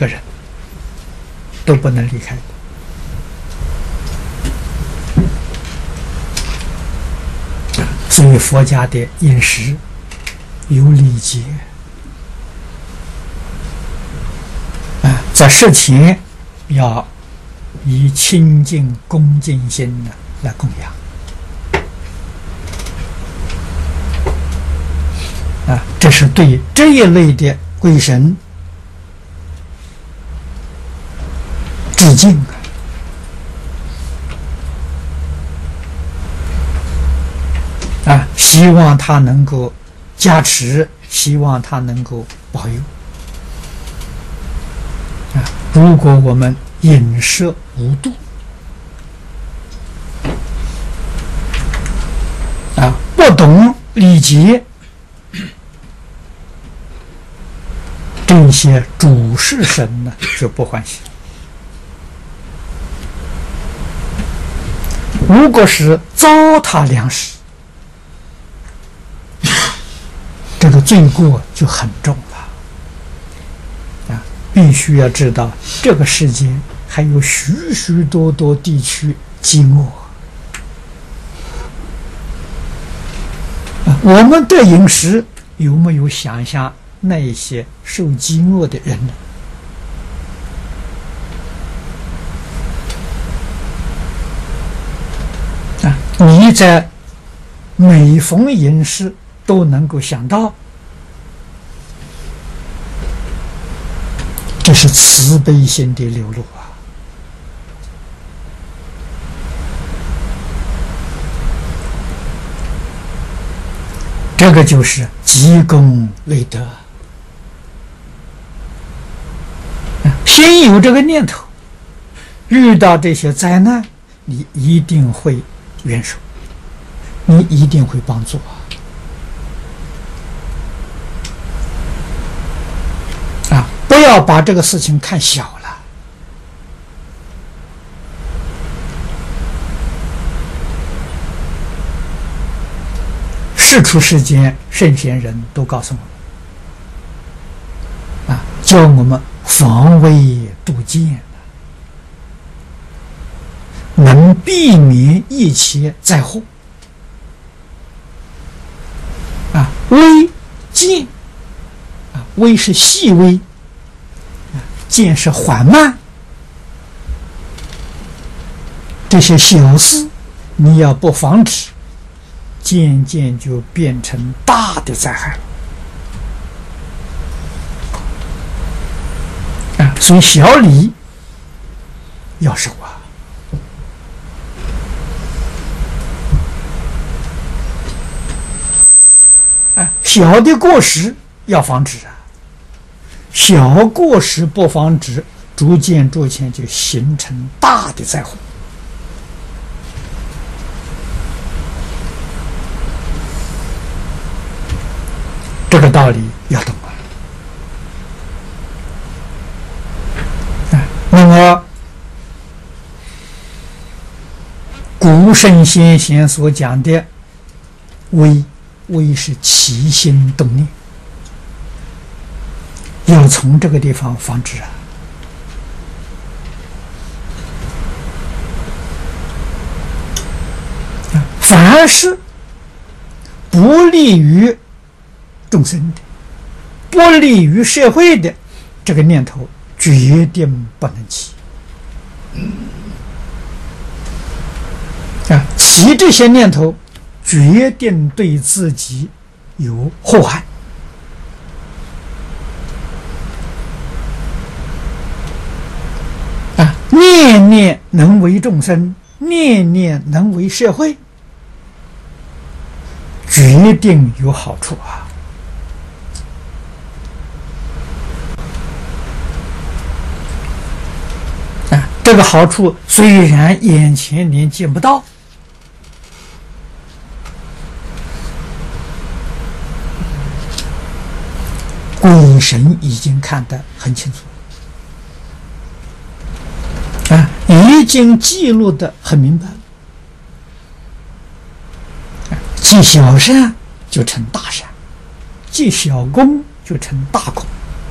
个人都不能离开的。所以佛家的饮食有礼节在食前要以清净恭敬心来供养这是对这一类的鬼神致敬希望他能够加持，希望他能够保佑如果我们饮食无度不懂礼节，这些主事神呢就不欢喜。如果是糟蹋粮食，这个罪过就很重了必须要知道这个世界还有许许多多地区饥饿我们的饮食有没有想象那一些受饥饿的人呢你在每逢饮食都能够想到，这是慈悲心的流露这个就是积功累德先有这个念头，遇到这些灾难你一定会援手，你一定会帮助不要把这个事情看小了世出世间圣贤人都告诉我们教我们防微杜渐能避免一切灾祸微渐微是细微渐是缓慢，这些小事你要不防止，渐渐就变成大的灾害所以小礼要守小的过失要防止小过失不防止，逐渐就形成大的灾祸这个道理要懂那么古圣先贤所讲的微是起心动念，要从这个地方防止凡是不利于众生的，不利于社会的，这个念头决定不能起起这些念头决定对自己有祸害念念能为众生，念念能为社会，决定有好处这个好处虽然眼前连见不到，鬼神已经看得很清楚已经记录得很明白积小善就成大善，积小功就成大功